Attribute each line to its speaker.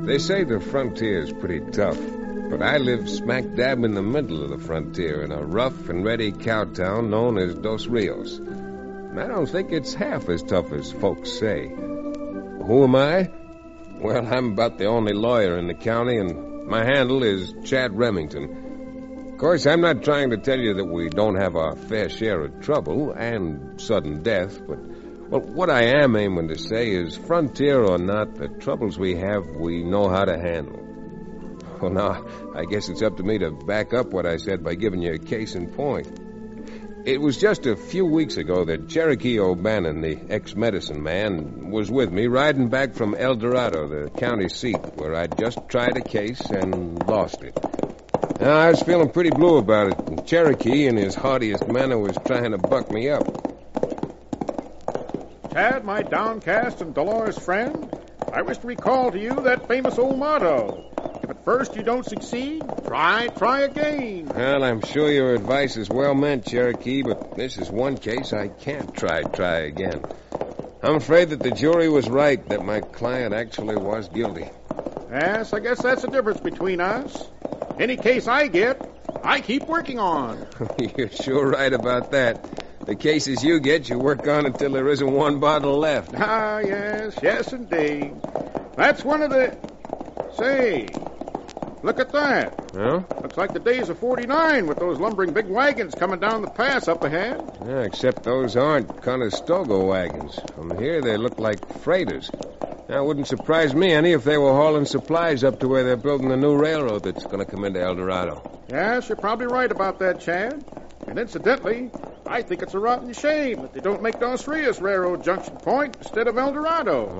Speaker 1: They say the frontier's pretty tough, but I live smack dab in the middle of the frontier in a rough and ready cow town known as Dos Rios. And I don't think it's half as tough as folks say. Who am I? Well, I'm about the only lawyer in the county, and my handle is Chad Remington. Of course, I'm not trying to tell you that we don't have our fair share of trouble and sudden death, but what I am aiming to say is, frontier or not, the troubles we have, we know how to handle. Well, now, I guess it's up to me to back up what I said by giving you a case in point. It was just a few weeks ago that Cherokee O'Bannon, the ex-medicine man, was with me riding back from El Dorado, the county seat, where I'd just tried a case and lost it. Now, I was feeling pretty blue about it, and Cherokee, in his heartiest manner, was trying to buck me up.
Speaker 2: Chad, my downcast and dolorous friend, I wish to recall to you that famous old motto. If at first you don't succeed, try again.
Speaker 1: Well, I'm sure your advice is well meant, Cherokee, but this is one case I can't try again. I'm afraid that the jury was right, that my client actually was guilty.
Speaker 2: Yes, I guess that's the difference between us. Any case I get, I keep working on.
Speaker 1: You're sure right about that. The cases you get, you work on until there isn't one bottle left.
Speaker 2: Ah, yes, indeed. That's one of the... Say, look at that.
Speaker 1: Huh?
Speaker 2: Looks like the days of 49 with those lumbering big wagons coming down the pass up ahead.
Speaker 1: Yeah, except those aren't Conestoga wagons. From here, they look like freighters. Now, it wouldn't surprise me any if they were hauling supplies up to where they're building the new railroad that's going to come into El Dorado.
Speaker 2: Yes, you're probably right about that, Chad. And incidentally, I think it's a rotten shame that they don't make Dos Rios Railroad junction point instead of El Dorado.